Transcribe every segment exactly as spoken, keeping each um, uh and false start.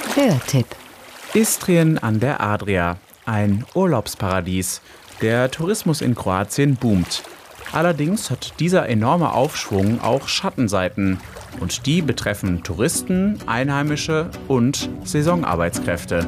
Hörtipp. Istrien an der Adria, ein Urlaubsparadies. Der Tourismus in Kroatien boomt. Allerdings hat dieser enorme Aufschwung auch Schattenseiten. Und die betreffen Touristen, Einheimische und Saisonarbeitskräfte.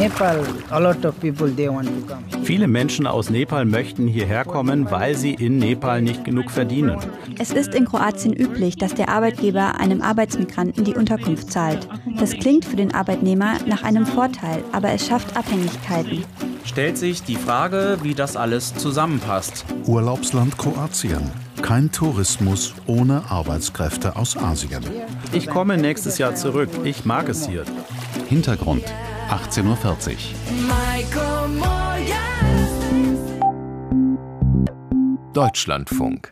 Viele Menschen aus Nepal möchten hierher kommen, weil sie in Nepal nicht genug verdienen. Es ist in Kroatien üblich, dass der Arbeitgeber einem Arbeitsmigranten die Unterkunft zahlt. Das klingt für den Arbeitnehmer nach einem Vorteil, aber es schafft Abhängigkeiten. Stellt sich die Frage, wie das alles zusammenpasst. Urlaubsland Kroatien. Kein Tourismus ohne Arbeitskräfte aus Asien. Ich komme nächstes Jahr zurück. Ich mag es hier. Hintergrund, achtzehn Uhr vierzig. Deutschlandfunk.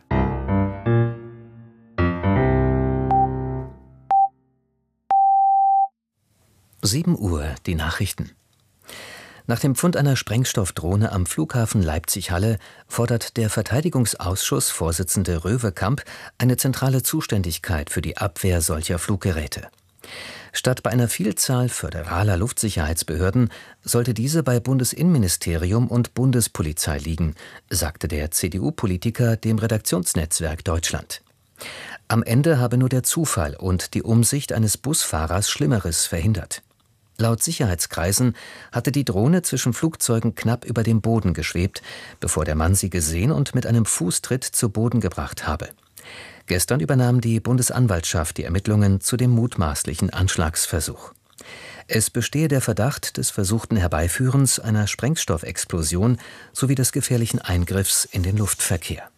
sieben Uhr, die Nachrichten. Nach dem Fund einer Sprengstoffdrohne am Flughafen Leipzig-Halle fordert der Verteidigungsausschuss-Vorsitzende Röwekamp eine zentrale Zuständigkeit für die Abwehr solcher Fluggeräte. Statt bei einer Vielzahl föderaler Luftsicherheitsbehörden sollte diese bei Bundesinnenministerium und Bundespolizei liegen, sagte der C D U-Politiker dem Redaktionsnetzwerk Deutschland. Am Ende habe nur der Zufall und die Umsicht eines Busfahrers Schlimmeres verhindert. Laut Sicherheitskreisen hatte die Drohne zwischen Flugzeugen knapp über dem Boden geschwebt, bevor der Mann sie gesehen und mit einem Fußtritt zu Boden gebracht habe. Gestern übernahm die Bundesanwaltschaft die Ermittlungen zu dem mutmaßlichen Anschlagsversuch. Es bestehe der Verdacht des versuchten Herbeiführens einer Sprengstoffexplosion sowie des gefährlichen Eingriffs in den Luftverkehr.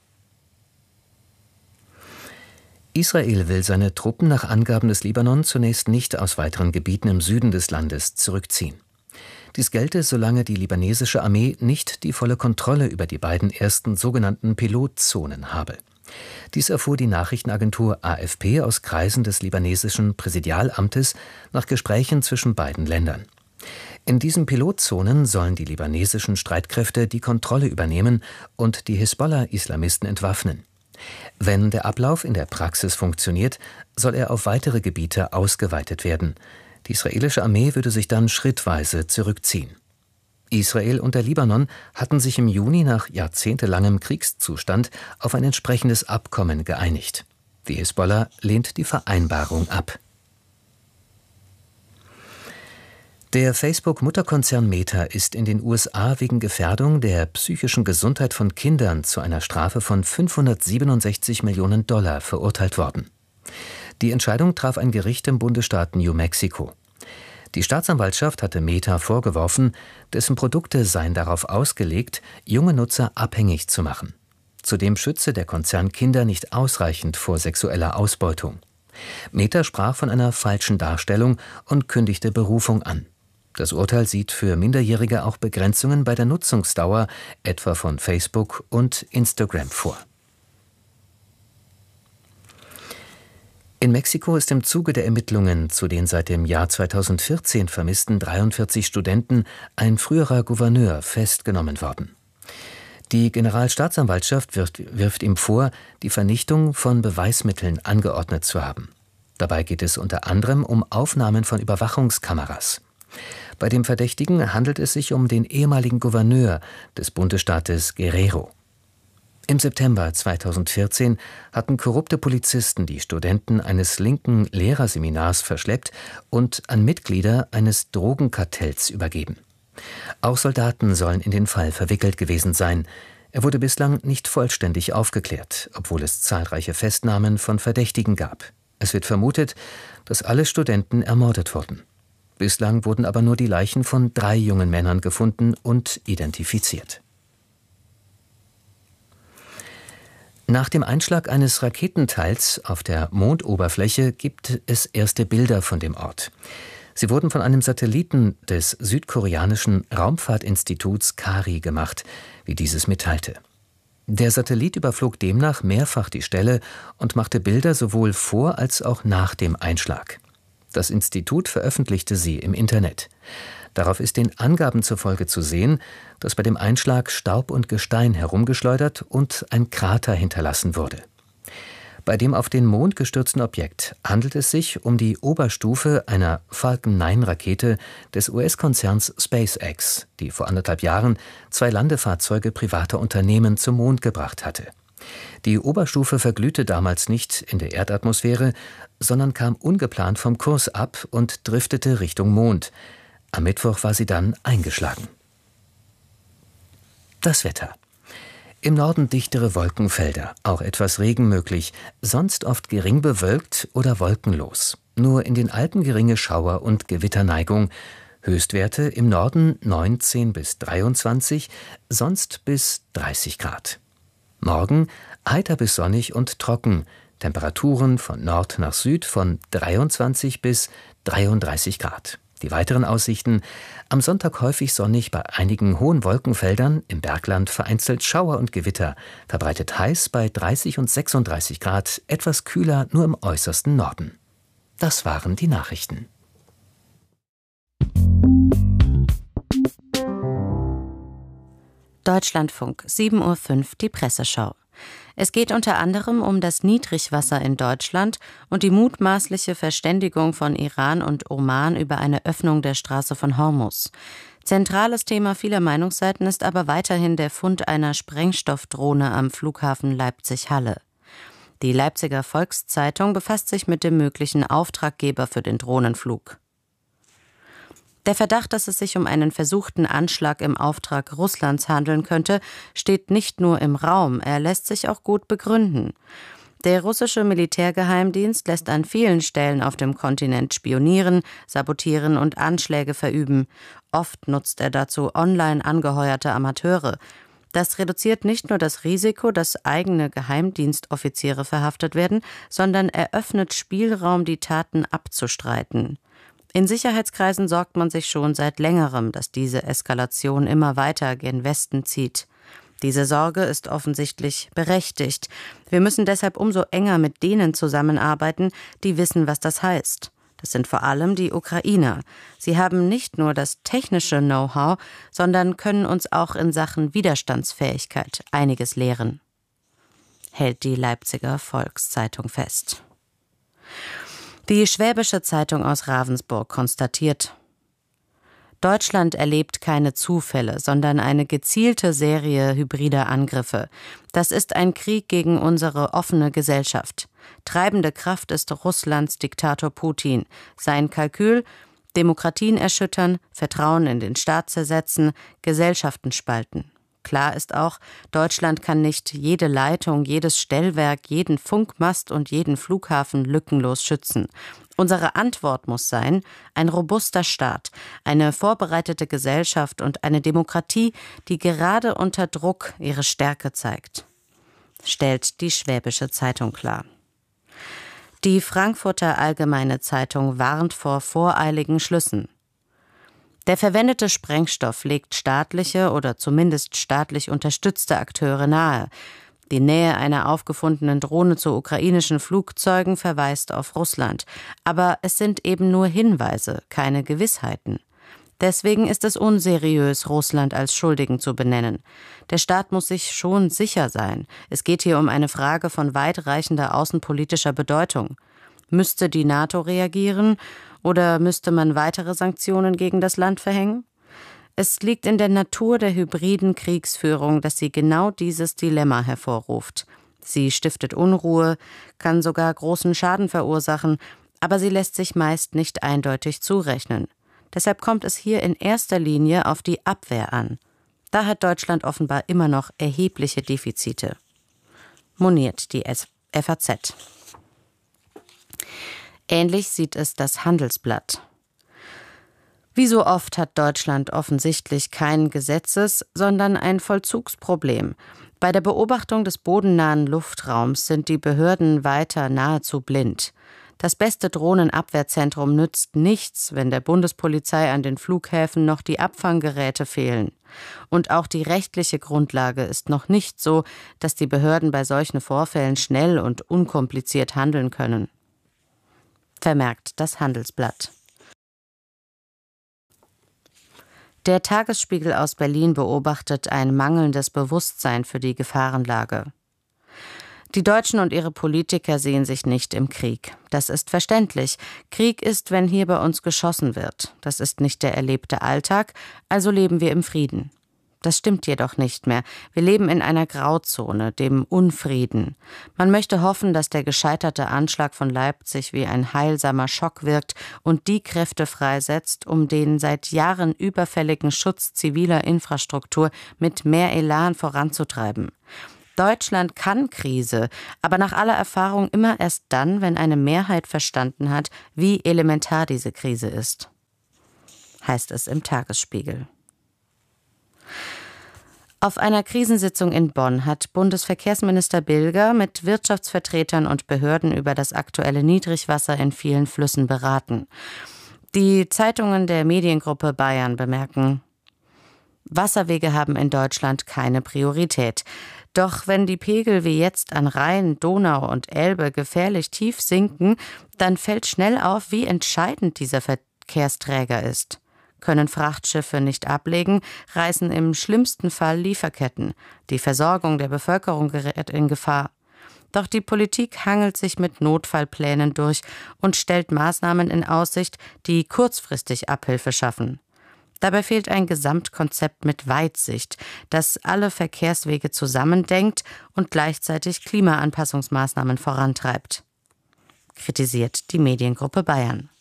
Israel will seine Truppen nach Angaben des Libanon zunächst nicht aus weiteren Gebieten im Süden des Landes zurückziehen. Dies gelte, solange die libanesische Armee nicht die volle Kontrolle über die beiden ersten sogenannten Pilotzonen habe. Dies erfuhr die Nachrichtenagentur A F P aus Kreisen des libanesischen Präsidialamtes nach Gesprächen zwischen beiden Ländern. In diesen Pilotzonen sollen die libanesischen Streitkräfte die Kontrolle übernehmen und die Hisbollah-Islamisten entwaffnen. Wenn der Ablauf in der Praxis funktioniert, soll er auf weitere Gebiete ausgeweitet werden. Die israelische Armee würde sich dann schrittweise zurückziehen. Israel und der Libanon hatten sich im Juni nach jahrzehntelangem Kriegszustand auf ein entsprechendes Abkommen geeinigt. Die Hisbollah lehnt die Vereinbarung ab. Der Facebook-Mutterkonzern Meta ist in den U S A wegen Gefährdung der psychischen Gesundheit von Kindern zu einer Strafe von fünfhundertsiebenundsechzig Millionen Dollar verurteilt worden. Die Entscheidung traf ein Gericht im Bundesstaat New Mexico. Die Staatsanwaltschaft hatte Meta vorgeworfen, dessen Produkte seien darauf ausgelegt, junge Nutzer abhängig zu machen. Zudem schütze der Konzern Kinder nicht ausreichend vor sexueller Ausbeutung. Meta sprach von einer falschen Darstellung und kündigte Berufung an. Das Urteil sieht für Minderjährige auch Begrenzungen bei der Nutzungsdauer, etwa von Facebook und Instagram, vor. In Mexiko ist im Zuge der Ermittlungen zu den seit dem Jahr zweitausendvierzehn vermissten dreiundvierzig Studenten ein früherer Gouverneur festgenommen worden. Die Generalstaatsanwaltschaft wirft, wirft ihm vor, die Vernichtung von Beweismitteln angeordnet zu haben. Dabei geht es unter anderem um Aufnahmen von Überwachungskameras. Bei dem Verdächtigen handelt es sich um den ehemaligen Gouverneur des Bundesstaates Guerrero. Im September zweitausendvierzehn hatten korrupte Polizisten die Studenten eines linken Lehrerseminars verschleppt und an Mitglieder eines Drogenkartells übergeben. Auch Soldaten sollen in den Fall verwickelt gewesen sein. Er wurde bislang nicht vollständig aufgeklärt, obwohl es zahlreiche Festnahmen von Verdächtigen gab. Es wird vermutet, dass alle Studenten ermordet wurden. Bislang wurden aber nur die Leichen von drei jungen Männern gefunden und identifiziert. Nach dem Einschlag eines Raketenteils auf der Mondoberfläche gibt es erste Bilder von dem Ort. Sie wurden von einem Satelliten des südkoreanischen Raumfahrtinstituts K A R I gemacht, wie dieses mitteilte. Der Satellit überflog demnach mehrfach die Stelle und machte Bilder sowohl vor als auch nach dem Einschlag. Das Institut veröffentlichte sie im Internet. Darauf ist den Angaben zufolge zu sehen, dass bei dem Einschlag Staub und Gestein herumgeschleudert und ein Krater hinterlassen wurde. Bei dem auf den Mond gestürzten Objekt handelt es sich um die Oberstufe einer Falcon neun Rakete des U S-Konzerns SpaceX, die vor anderthalb Jahren zwei Landefahrzeuge privater Unternehmen zum Mond gebracht hatte. Die Oberstufe verglühte damals nicht in der Erdatmosphäre, sondern kam ungeplant vom Kurs ab und driftete Richtung Mond. Am Mittwoch war sie dann eingeschlagen. Das Wetter. Im Norden dichtere Wolkenfelder, auch etwas Regen möglich, sonst oft gering bewölkt oder wolkenlos. Nur in den Alpen geringe Schauer- und Gewitterneigung. Höchstwerte im Norden neunzehn bis dreiundzwanzig, sonst bis dreißig Grad. Morgen heiter bis sonnig und trocken. Temperaturen von Nord nach Süd von dreiundzwanzig bis dreiunddreißig Grad. Die weiteren Aussichten: am Sonntag häufig sonnig bei einigen hohen Wolkenfeldern, im Bergland vereinzelt Schauer und Gewitter, verbreitet heiß bei dreißig und sechsunddreißig Grad, etwas kühler nur im äußersten Norden. Das waren die Nachrichten. Deutschlandfunk, sieben Uhr fünf, die Presseschau. Es geht unter anderem um das Niedrigwasser in Deutschland und die mutmaßliche Verständigung von Iran und Oman über eine Öffnung der Straße von Hormuz. Zentrales Thema vieler Meinungsseiten ist aber weiterhin der Fund einer Sprengstoffdrohne am Flughafen Leipzig-Halle. Die Leipziger Volkszeitung befasst sich mit dem möglichen Auftraggeber für den Drohnenflug. Der Verdacht, dass es sich um einen versuchten Anschlag im Auftrag Russlands handeln könnte, steht nicht nur im Raum, er lässt sich auch gut begründen. Der russische Militärgeheimdienst lässt an vielen Stellen auf dem Kontinent spionieren, sabotieren und Anschläge verüben. Oft nutzt er dazu online angeheuerte Amateure. Das reduziert nicht nur das Risiko, dass eigene Geheimdienstoffiziere verhaftet werden, sondern eröffnet Spielraum, die Taten abzustreiten. In Sicherheitskreisen sorgt man sich schon seit längerem, dass diese Eskalation immer weiter gen Westen zieht. Diese Sorge ist offensichtlich berechtigt. Wir müssen deshalb umso enger mit denen zusammenarbeiten, die wissen, was das heißt. Das sind vor allem die Ukrainer. Sie haben nicht nur das technische Know-how, sondern können uns auch in Sachen Widerstandsfähigkeit einiges lehren, hält die Leipziger Volkszeitung fest. Die Schwäbische Zeitung aus Ravensburg konstatiert: Deutschland erlebt keine Zufälle, sondern eine gezielte Serie hybrider Angriffe. Das ist ein Krieg gegen unsere offene Gesellschaft. Treibende Kraft ist Russlands Diktator Putin. Sein Kalkül: Demokratien erschüttern, Vertrauen in den Staat zersetzen, Gesellschaften spalten. Klar ist auch, Deutschland kann nicht jede Leitung, jedes Stellwerk, jeden Funkmast und jeden Flughafen lückenlos schützen. Unsere Antwort muss sein, ein robuster Staat, eine vorbereitete Gesellschaft und eine Demokratie, die gerade unter Druck ihre Stärke zeigt, stellt die Schwäbische Zeitung klar. Die Frankfurter Allgemeine Zeitung warnt vor voreiligen Schlüssen. Der verwendete Sprengstoff legt staatliche oder zumindest staatlich unterstützte Akteure nahe. Die Nähe einer aufgefundenen Drohne zu ukrainischen Flugzeugen verweist auf Russland. Aber es sind eben nur Hinweise, keine Gewissheiten. Deswegen ist es unseriös, Russland als Schuldigen zu benennen. Der Staat muss sich schon sicher sein. Es geht hier um eine Frage von weitreichender außenpolitischer Bedeutung. Müsste die NATO reagieren oder müsste man weitere Sanktionen gegen das Land verhängen? Es liegt in der Natur der hybriden Kriegsführung, dass sie genau dieses Dilemma hervorruft. Sie stiftet Unruhe, kann sogar großen Schaden verursachen, aber sie lässt sich meist nicht eindeutig zurechnen. Deshalb kommt es hier in erster Linie auf die Abwehr an. Da hat Deutschland offenbar immer noch erhebliche Defizite, moniert die F A Z. Ähnlich sieht es das Handelsblatt. Wie so oft hat Deutschland offensichtlich kein Gesetzes-, sondern ein Vollzugsproblem. Bei der Beobachtung des bodennahen Luftraums sind die Behörden weiter nahezu blind. Das beste Drohnenabwehrzentrum nützt nichts, wenn der Bundespolizei an den Flughäfen noch die Abfanggeräte fehlen. Und auch die rechtliche Grundlage ist noch nicht so, dass die Behörden bei solchen Vorfällen schnell und unkompliziert handeln können, vermerkt das Handelsblatt. Der Tagesspiegel aus Berlin beobachtet ein mangelndes Bewusstsein für die Gefahrenlage. Die Deutschen und ihre Politiker sehen sich nicht im Krieg. Das ist verständlich. Krieg ist, wenn hier bei uns geschossen wird. Das ist nicht der erlebte Alltag, also leben wir im Frieden. Das stimmt jedoch nicht mehr. Wir leben in einer Grauzone, dem Unfrieden. Man möchte hoffen, dass der gescheiterte Anschlag von Leipzig wie ein heilsamer Schock wirkt und die Kräfte freisetzt, um den seit Jahren überfälligen Schutz ziviler Infrastruktur mit mehr Elan voranzutreiben. Deutschland kann Krise, aber nach aller Erfahrung immer erst dann, wenn eine Mehrheit verstanden hat, wie elementar diese Krise ist. Heißt es im Tagesspiegel. Auf einer Krisensitzung in Bonn hat Bundesverkehrsminister Bilger mit Wirtschaftsvertretern und Behörden über das aktuelle Niedrigwasser in vielen Flüssen beraten. Die Zeitungen der Mediengruppe Bayern bemerken: Wasserwege haben in Deutschland keine Priorität. Doch wenn die Pegel wie jetzt an Rhein, Donau und Elbe gefährlich tief sinken, dann fällt schnell auf, wie entscheidend dieser Verkehrsträger ist. Können Frachtschiffe nicht ablegen, reißen im schlimmsten Fall Lieferketten. Die Versorgung der Bevölkerung gerät in Gefahr. Doch die Politik hangelt sich mit Notfallplänen durch und stellt Maßnahmen in Aussicht, die kurzfristig Abhilfe schaffen. Dabei fehlt ein Gesamtkonzept mit Weitsicht, das alle Verkehrswege zusammendenkt und gleichzeitig Klimaanpassungsmaßnahmen vorantreibt. Kritisiert die Mediengruppe Bayern.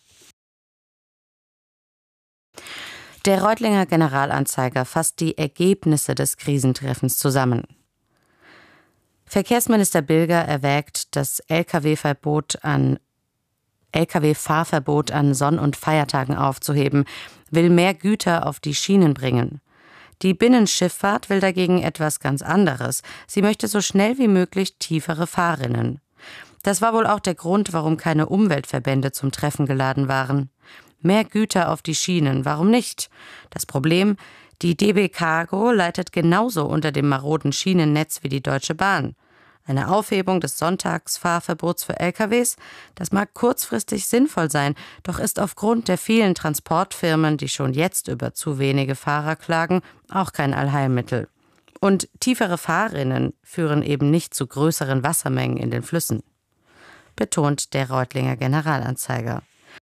Der Reutlinger Generalanzeiger fasst die Ergebnisse des Krisentreffens zusammen. Verkehrsminister Bilger erwägt, das L K W-Verbot an L K W-Fahrverbot an Sonn- und Feiertagen aufzuheben, will mehr Güter auf die Schienen bringen. Die Binnenschifffahrt will dagegen etwas ganz anderes. Sie möchte so schnell wie möglich tiefere Fahrrinnen. Das war wohl auch der Grund, warum keine Umweltverbände zum Treffen geladen waren. Mehr Güter auf die Schienen, warum nicht? Das Problem, die D B Cargo leitet genauso unter dem maroden Schienennetz wie die Deutsche Bahn. Eine Aufhebung des Sonntagsfahrverbots für L K Ws, das mag kurzfristig sinnvoll sein, doch ist aufgrund der vielen Transportfirmen, die schon jetzt über zu wenige Fahrer klagen, auch kein Allheilmittel. Und tiefere Fahrrinnen führen eben nicht zu größeren Wassermengen in den Flüssen, betont der Reutlinger Generalanzeiger.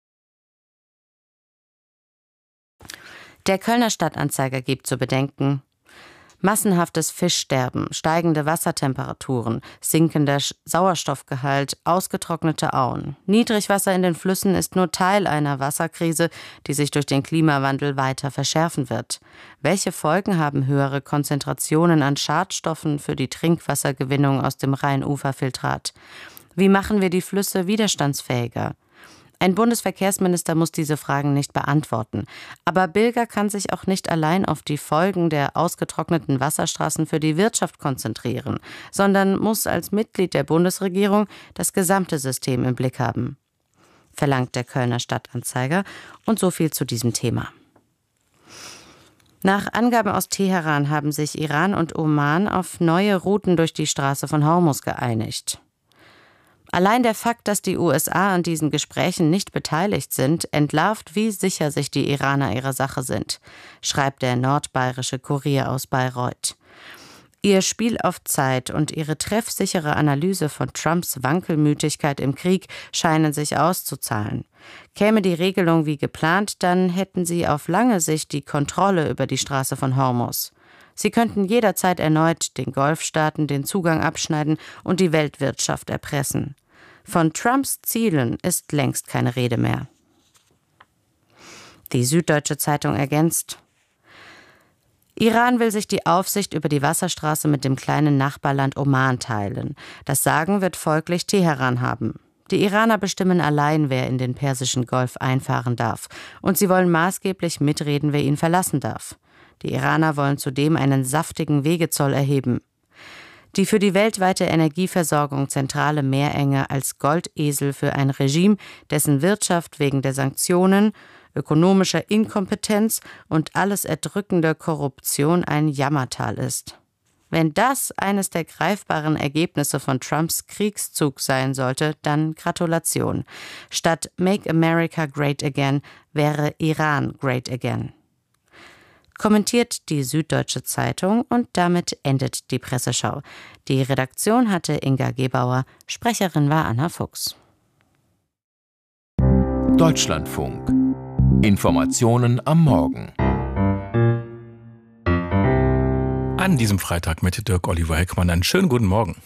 Der Kölner Stadtanzeiger gibt zu bedenken: massenhaftes Fischsterben, steigende Wassertemperaturen, sinkender Sauerstoffgehalt, ausgetrocknete Auen. Niedrigwasser in den Flüssen ist nur Teil einer Wasserkrise, die sich durch den Klimawandel weiter verschärfen wird. Welche Folgen haben höhere Konzentrationen an Schadstoffen für die Trinkwassergewinnung aus dem Rheinuferfiltrat? Wie machen wir die Flüsse widerstandsfähiger? Ein Bundesverkehrsminister muss diese Fragen nicht beantworten. Aber Bilger kann sich auch nicht allein auf die Folgen der ausgetrockneten Wasserstraßen für die Wirtschaft konzentrieren, sondern muss als Mitglied der Bundesregierung das gesamte System im Blick haben, verlangt der Kölner Stadtanzeiger. Und so viel zu diesem Thema. Nach Angaben aus Teheran haben sich Iran und Oman auf neue Routen durch die Straße von Hormuz geeinigt. Allein der Fakt, dass die U S A an diesen Gesprächen nicht beteiligt sind, entlarvt, wie sicher sich die Iraner ihrer Sache sind, schreibt der nordbayerische Kurier aus Bayreuth. Ihr Spiel auf Zeit und ihre treffsichere Analyse von Trumps Wankelmütigkeit im Krieg scheinen sich auszuzahlen. Käme die Regelung wie geplant, dann hätten sie auf lange Sicht die Kontrolle über die Straße von Hormuz. Sie könnten jederzeit erneut den Golfstaaten den Zugang abschneiden und die Weltwirtschaft erpressen. Von Trumps Zielen ist längst keine Rede mehr. Die Süddeutsche Zeitung ergänzt: Iran will sich die Aufsicht über die Wasserstraße mit dem kleinen Nachbarland Oman teilen. Das Sagen wird folglich Teheran haben. Die Iraner bestimmen allein, wer in den Persischen Golf einfahren darf. Und sie wollen maßgeblich mitreden, wer ihn verlassen darf. Die Iraner wollen zudem einen saftigen Wegezoll erheben. Die für die weltweite Energieversorgung zentrale Meerenge als Goldesel für ein Regime, dessen Wirtschaft wegen der Sanktionen, ökonomischer Inkompetenz und alles erdrückender Korruption ein Jammertal ist. Wenn das eines der greifbaren Ergebnisse von Trumps Kriegszug sein sollte, dann Gratulation. Statt Make America Great Again wäre Iran Great Again. Kommentiert die Süddeutsche Zeitung und damit endet die Presseschau. Die Redaktion hatte Inga Gebauer, Sprecherin war Anna Fuchs. Deutschlandfunk. Informationen am Morgen. An diesem Freitag mit Dirk Oliver Heckmann. Einen schönen guten Morgen.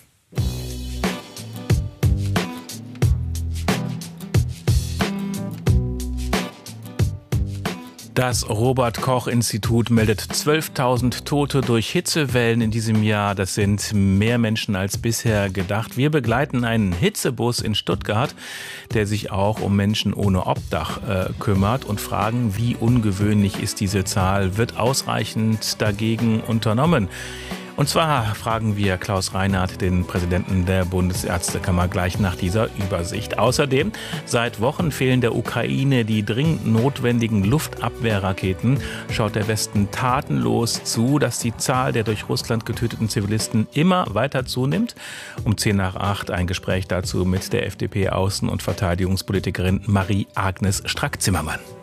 Das Robert-Koch-Institut meldet zwölftausend Tote durch Hitzewellen in diesem Jahr. Das sind mehr Menschen als bisher gedacht. Wir begleiten einen Hitzebus in Stuttgart, der sich auch um Menschen ohne Obdach äh, kümmert und fragen, wie ungewöhnlich ist diese Zahl? Wird ausreichend dagegen unternommen? Und zwar fragen wir Klaus Reinhardt, den Präsidenten der Bundesärztekammer, gleich nach dieser Übersicht. Außerdem, seit Wochen fehlen der Ukraine die dringend notwendigen Luftabwehrraketen. Schaut der Westen tatenlos zu, dass die Zahl der durch Russland getöteten Zivilisten immer weiter zunimmt? Um zehn nach acht ein Gespräch dazu mit der F D P-Außen- und Verteidigungspolitikerin Marie-Agnes Strack-Zimmermann.